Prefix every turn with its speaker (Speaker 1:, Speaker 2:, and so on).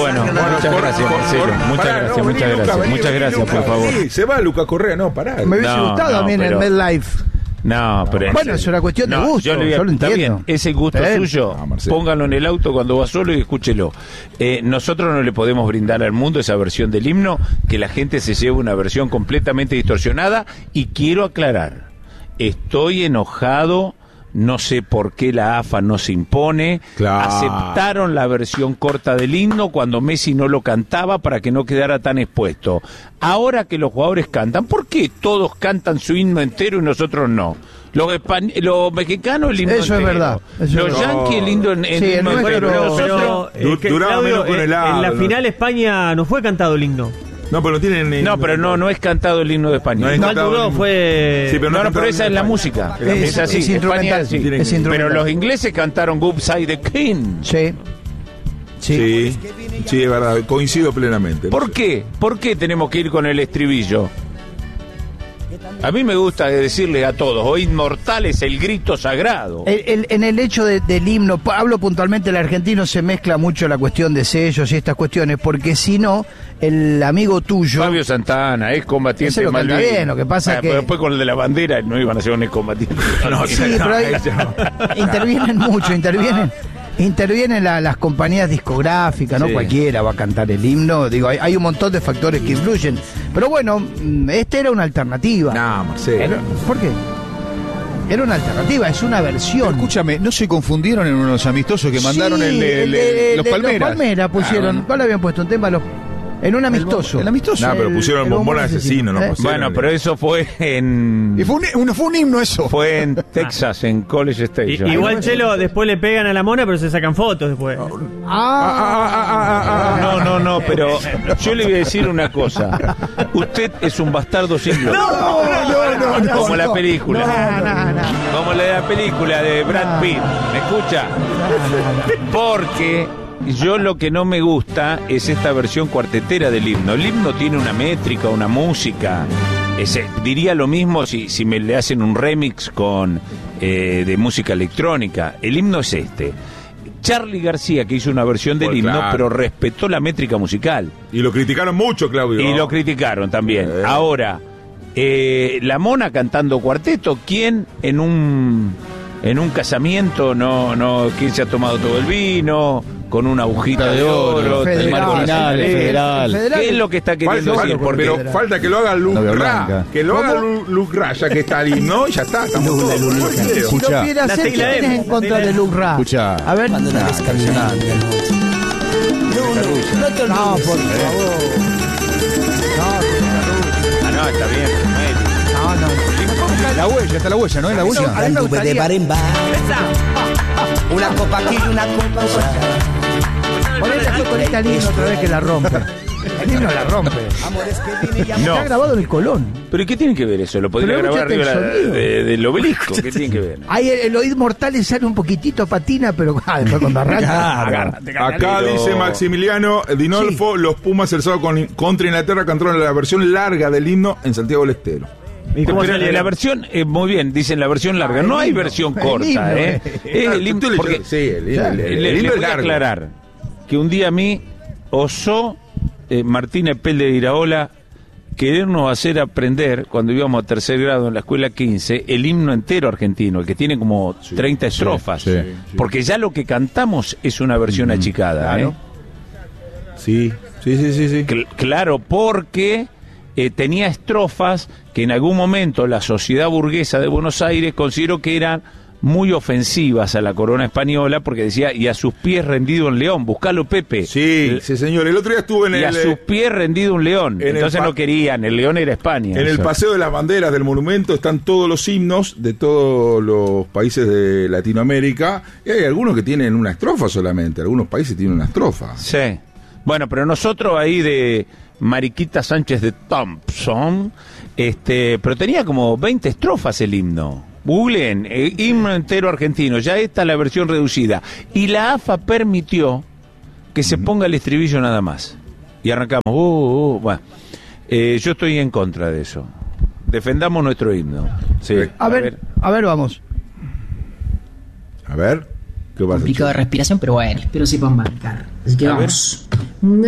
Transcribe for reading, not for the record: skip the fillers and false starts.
Speaker 1: bueno, muchas gracias, Marcelo. Muchas gracias, por favor.
Speaker 2: Sí, se va Lucas Correa, no, pará.
Speaker 3: Me hubiese gustado también el MedLife.
Speaker 1: No, pero
Speaker 3: bueno, es una cuestión de gusto. Yo lo
Speaker 1: está
Speaker 3: entiendo.
Speaker 1: Bien, ese gusto suyo. Póngalo en el auto cuando va solo y escúchelo. Nosotros no le podemos brindar al mundo esa versión del himno, que la gente se lleve una versión completamente distorsionada. Y quiero aclarar, estoy enojado. No sé por qué la AFA no se impone. Claro. Aceptaron la versión corta del himno cuando Messi no lo cantaba para que no quedara tan expuesto. Ahora que los jugadores cantan, ¿por qué todos cantan su himno entero y nosotros no? Los mexicanos el himno
Speaker 3: eso
Speaker 1: entero.
Speaker 3: Es verdad.
Speaker 1: Eso los yanquis el himno entero.
Speaker 4: Pero
Speaker 2: duraba menos con el
Speaker 4: en la final España no fue cantado el himno.
Speaker 2: No, pero no tienen.
Speaker 1: No, pero no es cantado el himno de España.
Speaker 4: No fue.
Speaker 1: Sí, pero esa es la música. Es así.
Speaker 3: Es instrumental. Sí.
Speaker 1: Pero los ingleses cantaron Good Side the King.
Speaker 2: Sí, es verdad. Coincido plenamente.
Speaker 1: ¿Por qué? ¿Por qué tenemos que ir con el estribillo? A mí me gusta decirles a todos, o inmortal es el grito sagrado.
Speaker 3: En el hecho del himno, hablo puntualmente, el argentino se mezcla mucho la cuestión de sellos y estas cuestiones, porque si no, el amigo tuyo...
Speaker 1: Fabio Santana, es combatiente
Speaker 3: lo canta bien, lo que pasa es que...
Speaker 1: Después con el de la bandera no iban a ser un excombatiente.
Speaker 3: Pero intervienen mucho, intervienen las compañías discográficas, no cualquiera va a cantar el himno. Digo, hay un montón de factores que influyen. Pero bueno, era una alternativa.
Speaker 2: No, Marcelo.
Speaker 3: ¿Por qué? Era una alternativa, es una versión.
Speaker 5: Pero escúchame, ¿no se confundieron en unos amistosos que mandaron los Palmeras?
Speaker 3: Los Palmeras pusieron, ¿cuál habían puesto un tema? En un amistoso.
Speaker 5: El amistoso.
Speaker 2: No, pero pusieron el bombón asesino.
Speaker 1: Bueno, pero eso fue en...
Speaker 5: Y fue un himno eso.
Speaker 1: Fue en Texas, en College Station.
Speaker 4: Igual, Chelo, después le pegan a la mona, pero se sacan fotos después.
Speaker 1: No, pero yo le voy a decir una cosa. Usted es un bastardo sin gloria.
Speaker 3: No.
Speaker 1: Como la película.
Speaker 3: No.
Speaker 1: Como la de la película de Brad Pitt. ¿Me escucha? Porque... yo lo que no me gusta es esta versión cuartetera del himno. El himno tiene una métrica, una música. Diría lo mismo si me le hacen un remix de música electrónica. El himno es este. Charly García, que hizo una versión del himno, claro, pero respetó la métrica musical.
Speaker 2: Y lo criticaron mucho, Claudio.
Speaker 1: Y lo criticaron también. Ahora, la Mona cantando cuarteto, ¿quién en un casamiento quién se ha tomado todo el vino? Con una agujita de oro,
Speaker 5: Federal.
Speaker 1: ¿Qué es lo que está queriendo decir?
Speaker 2: Pero falta que lo haga Luke Ra. Que lo haga Luke Ra, ya que está ahí, ¿no? Ya está.
Speaker 3: Si lo quiere hacer, ¿qué tienes en contra de Luke Ra?
Speaker 5: Escucha.
Speaker 3: A ver, no, por favor.
Speaker 1: No, está bien.
Speaker 5: La huella, está la huella, ¿no es la huella?
Speaker 6: Anduve de bar en bar. Una copa aquí y una copa allá.
Speaker 3: Ponete con esta línea otra vez que la rompe. El himno la rompe. Está grabado en el Colón.
Speaker 1: ¿Pero qué tiene que ver eso? ¿Lo podría grabar arriba del obelisco? ¿Qué tiene que ver?
Speaker 3: Ahí el oído mortal le sale un poquitito patina, pero después cuando arranca...
Speaker 2: Acá dice Maximiliano Dinolfo, los Pumas el sábado contra Inglaterra cantaron la versión larga del himno en Santiago del Estero.
Speaker 1: Pero la versión, muy bien, dicen la versión larga. No hay versión corta, Es el himno. Porque le voy a aclarar que un día a mí osó Martínez Pel de Iraola querernos hacer aprender, cuando íbamos a tercer grado en la escuela 15, el himno entero argentino, el que tiene como 30 estrofas. Porque ya lo que cantamos es una versión achicada.
Speaker 2: Claro. Sí.
Speaker 1: Claro, porque... tenía estrofas que en algún momento la sociedad burguesa de Buenos Aires consideró que eran muy ofensivas a la corona española, porque decía, y a sus pies rendido un león, buscalo, Pepe.
Speaker 2: Sí, señor, el otro día estuve en
Speaker 1: y a sus pies rendido un león, entonces no querían, el león era España.
Speaker 2: En el Paseo de las Banderas del monumento están todos los himnos de todos los países de Latinoamérica, y hay algunos que tienen una estrofa solamente, algunos países tienen una estrofa.
Speaker 1: Sí, bueno, pero nosotros ahí de... Mariquita Sánchez de Thompson, pero tenía como 20 estrofas el himno. Googleen, himno entero argentino, ya está la versión reducida. Y la AFA permitió que se ponga el estribillo nada más. Y arrancamos. Bueno. Yo estoy en contra de eso. Defendamos nuestro himno. Sí.
Speaker 3: A ver, vamos.
Speaker 2: A ver, ¿qué pasa?
Speaker 6: Complicado de respiración, pero bueno, espero sepan marcar. Así que vamos.